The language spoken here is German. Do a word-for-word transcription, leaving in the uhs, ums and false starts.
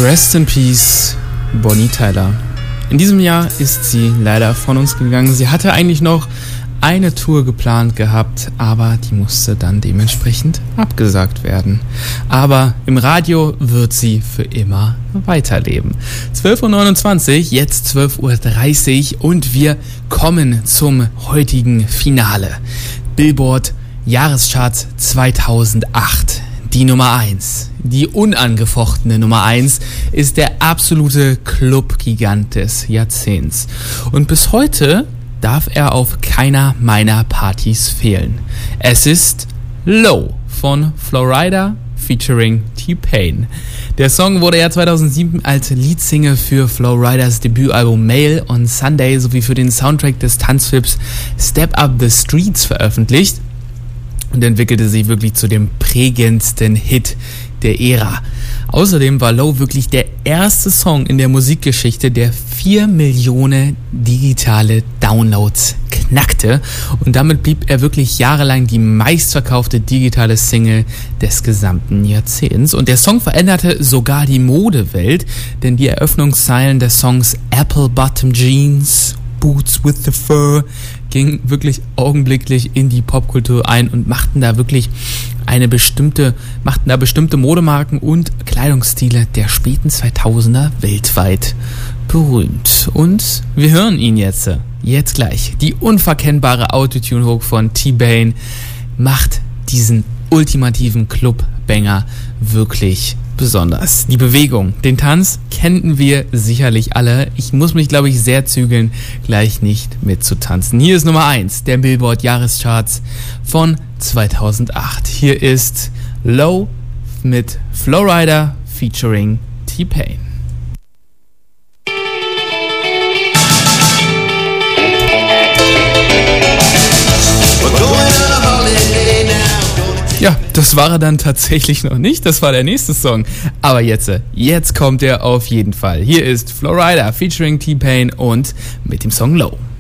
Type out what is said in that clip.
Rest in Peace, Bonnie Tyler. In diesem Jahr ist sie leider von uns gegangen. Sie hatte eigentlich noch eine Tour geplant gehabt, aber die musste dann dementsprechend abgesagt werden. Aber im Radio wird sie für immer weiterleben. zwölf Uhr neunundzwanzig, jetzt zwölf Uhr dreißig und wir kommen zum heutigen Finale. Billboard Jahrescharts zweitausendacht. Die Nummer eins, die unangefochtene Nummer eins, ist der absolute Club-Gigant des Jahrzehnts. Und bis heute darf er auf keiner meiner Partys fehlen. Es ist Low von Flo Rida featuring T-Pain. Der Song wurde ja zweitausendsieben als Leadsingle für Flo Ridas Debütalbum Mail on Sunday sowie für den Soundtrack des Tanzfilms Step Up the Streets veröffentlicht und entwickelte sich wirklich zu dem prägendsten Hit der Ära. Außerdem war Low wirklich der erste Song in der Musikgeschichte, der vier Millionen digitale Downloads knackte und damit blieb er wirklich jahrelang die meistverkaufte digitale Single des gesamten Jahrzehnts. Und der Song veränderte sogar die Modewelt, denn die Eröffnungszeilen des Songs Apple Bottom Jeans, Boots with the Fur gingen wirklich augenblicklich in die Popkultur ein und machten da wirklich eine bestimmte, machten da bestimmte Modemarken und Kleidungsstile der späten zweitausender weltweit berühmt. Und wir hören ihn jetzt, jetzt gleich. Die unverkennbare Autotune-Hook von T-Pain macht diesen ultimativen Club-Banger wirklich besonders. Die Bewegung, den Tanz kennen wir sicherlich alle. Ich muss mich, glaube ich, sehr zügeln, gleich nicht mitzutanzen. Hier ist Nummer eins der Billboard Jahrescharts von zweitausendacht. Hier ist Low mit Flo Rida featuring T-Pain. Ja, das war er dann tatsächlich noch nicht. Das war der nächste Song. Aber jetzt, jetzt kommt er auf jeden Fall. Hier ist Flo Rida featuring T-Pain und mit dem Song Low.